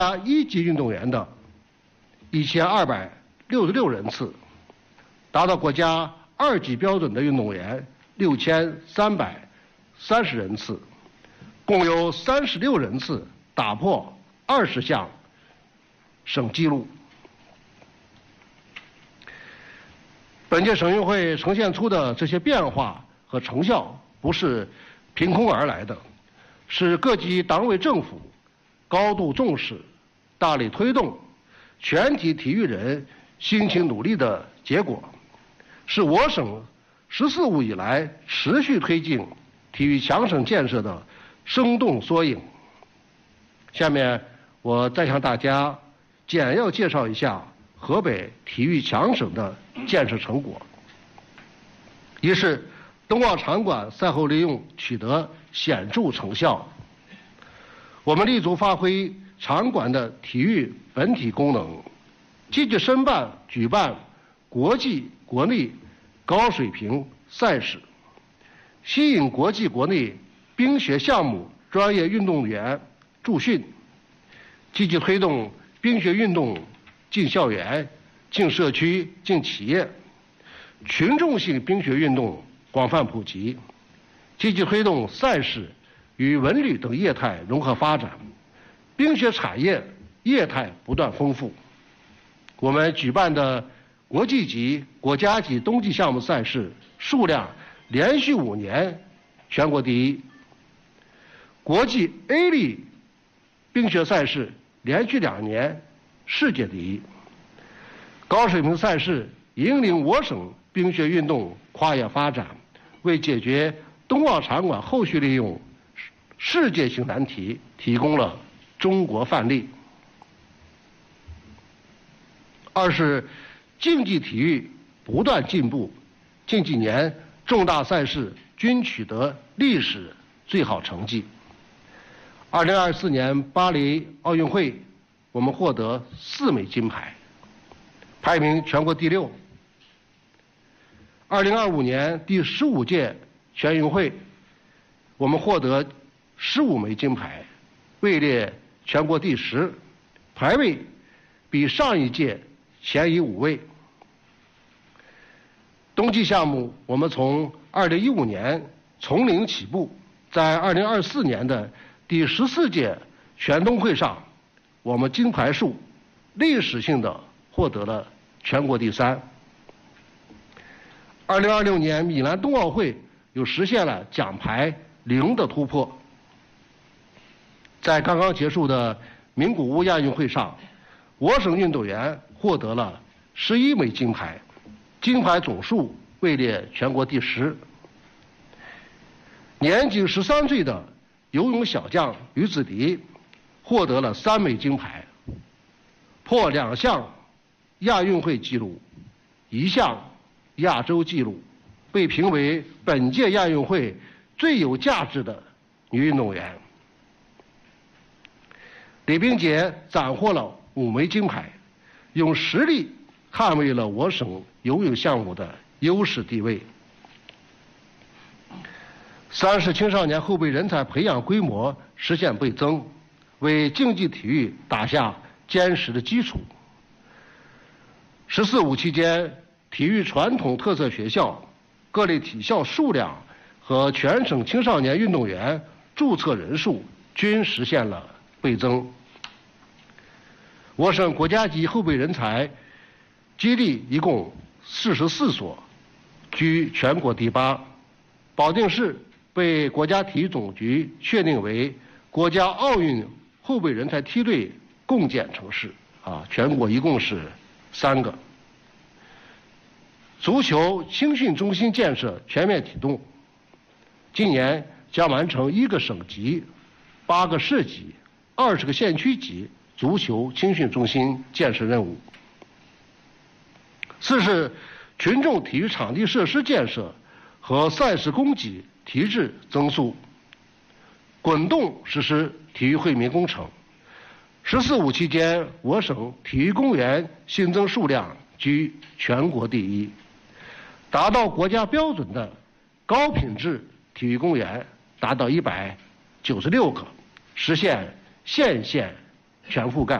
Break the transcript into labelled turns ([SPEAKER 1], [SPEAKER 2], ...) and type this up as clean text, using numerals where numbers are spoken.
[SPEAKER 1] 1级运动员的1266人次，达到国家2级标准的运动员6330人次，共有36人次打破20项省纪录。本届省运会呈现出的这些变化和成效，不是凭空而来的，是各级党委政府高度重视、大力推动、全体体育人辛勤努力的结果，是我省“14五”以来持续推进体育强省建设的生动缩影。下面我再向大家简要介绍一下河北体育强省的建设成果。一是冬奥场馆赛后利用取得显著成效，我们立足发挥场馆的体育本体功能，积极申办举办国际国内高水平赛事，吸引国际国内冰雪项目专业运动员驻训，积极推动冰雪运动进校园、进社区、进企业，群众性冰雪运动广泛普及，积极推动赛事与文旅等业态融合发展，冰雪产业业态不断丰富。我们举办的国际级、国家级冬季项目赛事数量连续5年全国第一，国际 A 类冰雪赛事连续2年世界第一。高水平赛事引领我省冰雪运动跨越发展，为解决冬奥场馆后续利用世界性难题提供了中国范例。二是竞技体育不断进步，近几年重大赛事均取得历史最好成绩。2024年巴黎奥运会，我们获得4枚金牌，排名全国第6。2025年第15届全运会，我们获得15枚金牌，位列全国第10，排位比上一届前移5位。冬季项目，我们从2015年从零起步，在2024年的第14届全冬会上，我们金牌数历史性的获得了全国第3。2026年米兰冬奥会又实现了奖牌0的突破。在刚刚结束的名古屋亚运会上，我省运动员获得了11枚金牌，金牌总数位列全国第10。年仅13岁的游泳小将于子迪获得了3枚金牌，破2项亚运会纪录，1项亚洲纪录，被评为本届亚运会最有价值的女运动员。李冰洁斩获了5枚金牌，用实力捍卫了我省游泳项目的优势地位。3是青少年后备人才培养规模实现倍增，为竞技体育打下坚实的基础。“14五”期间，体育传统特色学校各类体校数量和全省青少年运动员注册人数均实现了倍增。我省国家级后备人才基地一共44所，居全国第8。保定市被国家体育总局确定为国家奥运后备人才梯队共建城市，全国一共是3个。足球青训中心建设全面启动，今年将完成1个省级、8个市级、20个县区级足球青训中心建设任务。4是群众体育场地设施建设和赛事供给提质增速，滚动实施体育惠民工程。“14五”期间，我省体育公园新增数量居全国第1，达到国家标准的高品质体育公园达到196个，实现县全覆盖。